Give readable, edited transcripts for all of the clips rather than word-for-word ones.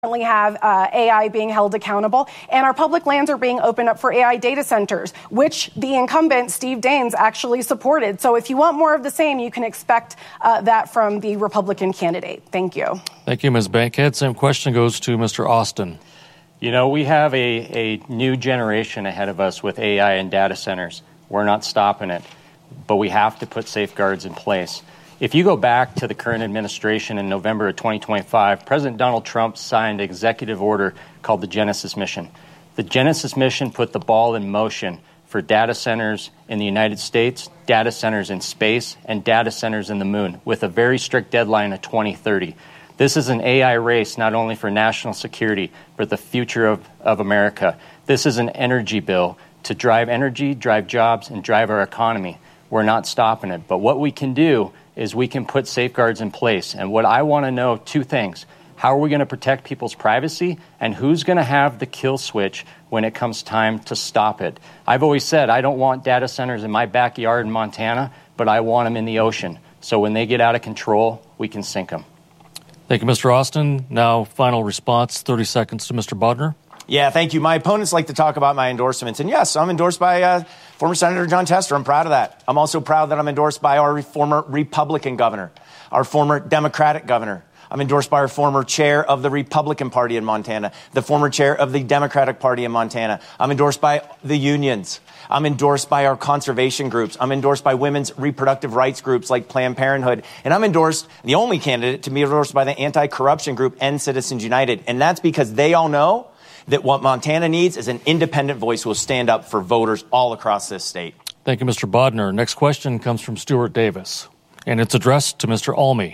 currently have AI being held accountable, and our public lands are being opened up for AI data centers, which the incumbent, Steve Daines, actually supported. So if you want more of the same, you can expect that from the Republican candidate. Thank you. Thank you, Ms. Bankhead. Same question goes to Mr. Austin. You know, we have a new generation ahead of us with AI and data centers. We're not stopping it, but we have to put safeguards in place. If you go back to the current administration in November of 2025, President Donald Trump signed an executive order called the Genesis Mission. The Genesis Mission put the ball in motion for data centers in the United States, data centers in space, and data centers in the moon, with a very strict deadline of 2030. This is an AI race not only for national security, but the future of America. This is an energy bill to drive energy, drive jobs, and drive our economy. We're not stopping it. But what we can do is we can put safeguards in place. And what I want to know, two things. How are we going to protect people's privacy? And who's going to have the kill switch when it comes time to stop it? I've always said I don't want data centers in my backyard in Montana, but I want them in the ocean. So when they get out of control, we can sink them. Thank you, Mr. Austin. Now, final response, 30 seconds to Mr. Bodner. Yeah, thank you. My opponents like to talk about my endorsements. And yes, I'm endorsed by former Senator Jon Tester. I'm proud of that. I'm also proud that I'm endorsed by our former Republican governor, our former Democratic governor. I'm endorsed by our former chair of the Republican Party in Montana, the former chair of the Democratic Party in Montana. I'm endorsed by the unions. I'm endorsed by our conservation groups. I'm endorsed by women's reproductive rights groups like Planned Parenthood. And I'm endorsed, the only candidate to be endorsed by the anti-corruption group End Citizens United. And that's because they all know that what Montana needs is an independent voice who will stand up for voters all across this state. Thank you, Mr. Bodner. Next question comes from Stuart Davis, and it's addressed to Mr. Almy.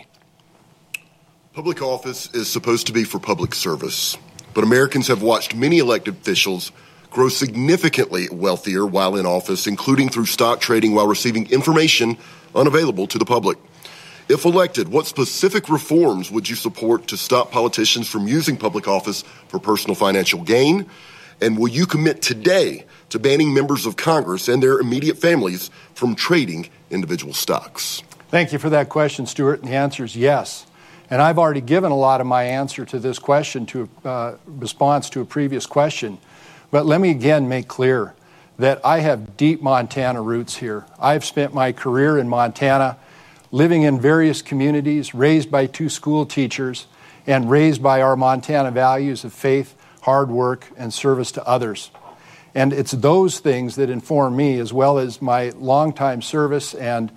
Public office is supposed to be for public service, but Americans have watched many elected officials grow significantly wealthier while in office, including through stock trading while receiving information unavailable to the public. If elected, what specific reforms would you support to stop politicians from using public office for personal financial gain? And will you commit today to banning members of Congress and their immediate families from trading individual stocks? Thank you for that question, Stuart. And the answer is yes. And I've already given a lot of my answer to this question to response to a previous question. But let me again make clear that I have deep Montana roots here. I've spent my career in Montana living in various communities, raised by 2 school teachers, and raised by our Montana values of faith, hard work, and service to others. And it's those things that inform me, as well as my longtime service and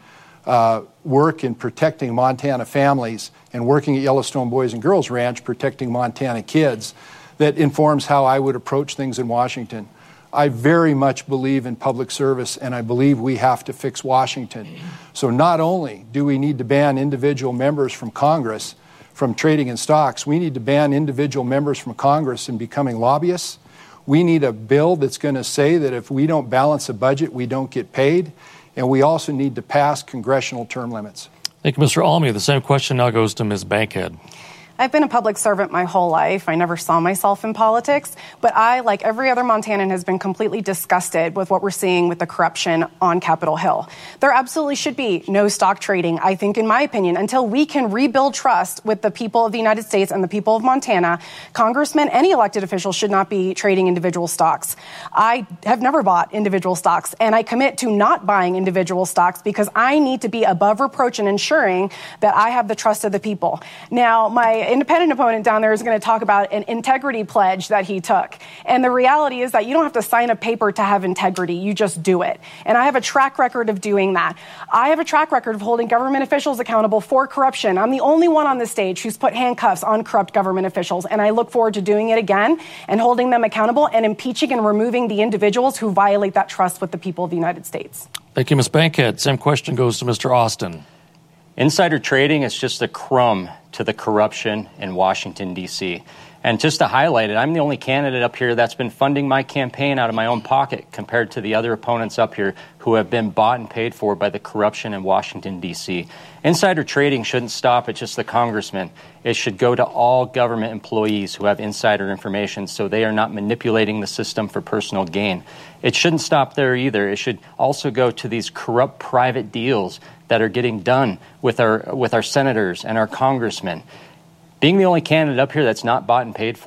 work in protecting Montana families and working at Yellowstone Boys and Girls Ranch, protecting Montana kids, that informs how I would approach things in Washington. I very much believe in public service, and I believe we have to fix Washington. So not only do we need to ban individual members from Congress from trading in stocks, we need to ban individual members from Congress from becoming lobbyists. We need a bill that's going to say that if we don't balance a budget, we don't get paid. And we also need to pass congressional term limits. Thank you, Mr. Almy. The same question now goes to Ms. Bankhead. I've been a public servant my whole life. I never saw myself in politics, but I, like every other Montanan, has been completely disgusted with what we're seeing with the corruption on Capitol Hill. There absolutely should be no stock trading, I think, in my opinion, until we can rebuild trust with the people of the United States and the people of Montana. Congressmen, any elected officials should not be trading individual stocks. I have never bought individual stocks, and I commit to not buying individual stocks because I need to be above reproach and ensuring that I have the trust of the people. Now, my independent opponent down there is going to talk about an integrity pledge that he took. And the reality is that you don't have to sign a paper to have integrity. You just do it. And I have a track record of doing that. I have a track record of holding government officials accountable for corruption. I'm the only one on the stage who's put handcuffs on corrupt government officials. And I look forward to doing it again and holding them accountable and impeaching and removing the individuals who violate that trust with the people of the United States. Thank you, Ms. Bankhead. Same question goes to Mr. Austin. Insider trading is just a crumb to the corruption in Washington, D.C. And just to highlight it, I'm the only candidate up here that's been funding my campaign out of my own pocket compared to the other opponents up here who have been bought and paid for by the corruption in Washington, D.C. Insider trading shouldn't stop at just the congressmen. It should go to all government employees who have insider information so they are not manipulating the system for personal gain. It shouldn't stop there either. It should also go to these corrupt private deals that are getting done with our senators and our congressmen. Being the only candidate up here that's not bought and paid for